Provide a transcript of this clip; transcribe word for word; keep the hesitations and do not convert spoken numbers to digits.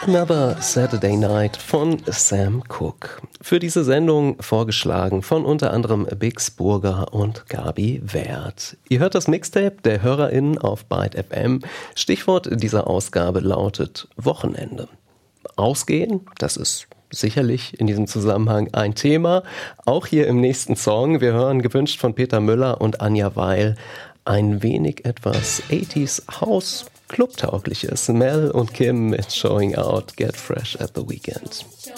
Another Saturday Night von Sam Cooke. Für diese Sendung vorgeschlagen von unter anderem Bix Burger und Gabi Wert. Ihr hört das Mixtape der HörerInnen auf Byte F M. Stichwort dieser Ausgabe lautet Wochenende. Ausgehen, das ist sicherlich in diesem Zusammenhang ein Thema. Auch hier im nächsten Song. Wir hören gewünscht von Peter Müller und Anja Weil ein wenig etwas achtziger House Clubtaugliches. Mel und Kim mit Showing Out, Get Fresh at the Weekend.